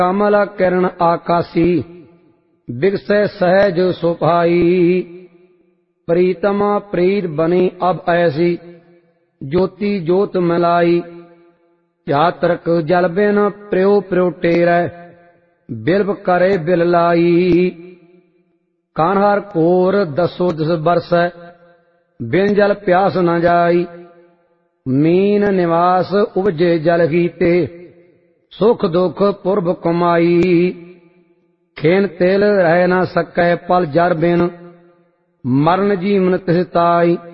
कमल किरण आकाशी बिगसै सहज सुभाई। प्रीतमा प्रीत बनी अब ऐसी ज्योति जोत मिलाई। यात्रक जल बिन प्रियो प्रियो टेरै बिलब करे बिल लाई। कान्हार कोर दसो दस बरसै बिन जल प्यास न जाई। मीन निवास उपजे जल हीते सुख दुख पुरब कमाई। खेन तिल रह न सकै पल जर बिन मरण जीवन तिस ताई।